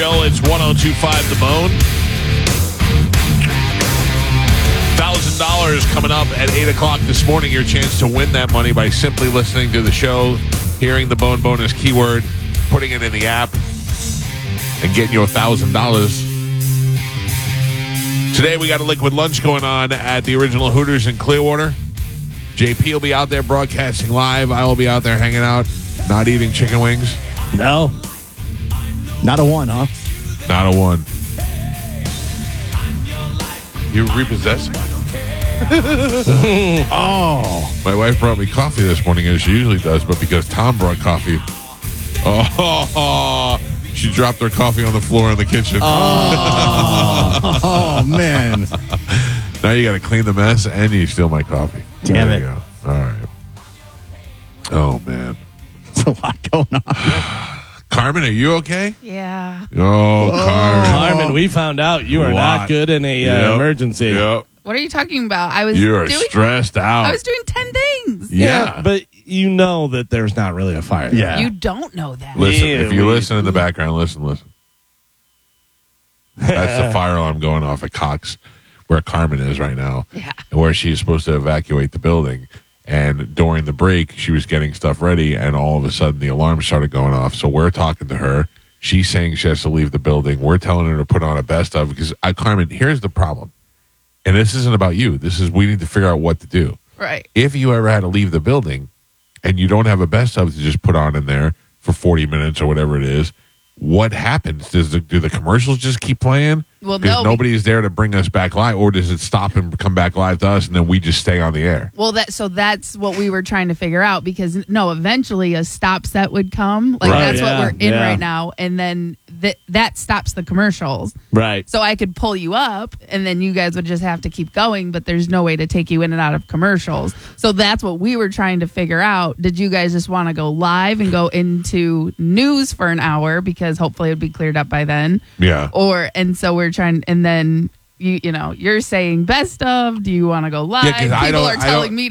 show. It's 102.5 The Bone. $1,000 coming up at 8 o'clock this morning. Your chance to win that money by simply listening to the show, hearing the Bone Bonus keyword, putting it in the app, and getting you $1,000. Today we got a liquid lunch going on at the original Hooters in Clearwater. JP will be out there broadcasting live. I will be out there hanging out, not eating chicken wings. No. Not a one, huh? Not a one. You repossessed me. Oh. My wife brought me coffee this morning, as she usually does, but because Tom brought coffee, she dropped her coffee on the floor in the kitchen. Oh, man. Now you got to clean the mess, and you steal my coffee. Damn there it. You go. All right. Oh, man. There's a lot going on. Carmen, are you okay? Yeah. Oh, Carmen. Carmen, we found out you are not good in a emergency. Yep. What are you talking about? You are stressed out. I was doing 10 things. Yeah. But you know that there's not really a fire. Yeah. You don't know that. Listen, Yeah, if you listen in the background, listen. That's the fire alarm going off at Cox, where Carmen is right now, Yeah. and where she's supposed to evacuate the building. And during the break, she was getting stuff ready, and all of a sudden the alarm started going off. So we're talking to her. She's saying she has to leave the building. We're telling her to put on a best of, because Carmen, here's the problem. And this isn't about you. We need to figure out what to do. Right. If you ever had to leave the building and you don't have a best of to just put on in there for 40 minutes or whatever it is, what happens? Do the commercials just keep playing? Well, because no. nobody's there to bring us back live, or does it stop and come back live to us, and then we just stay on the air? Well, that's what we were trying to figure out, because eventually a stop set would come. Like, Right. that's what Yeah, we're in yeah. right now, and then that stops the commercials. Right. So I could pull you up, and then you guys would just have to keep going, but there's no way to take you in and out of commercials. So that's what we were trying to figure out. Did you guys just want to go live and go into news for an hour, because hopefully it would be cleared up by then? Yeah. And so we're trying, and then you're saying best of. Do you want to go live? Yeah, 'cause I People don't- are telling me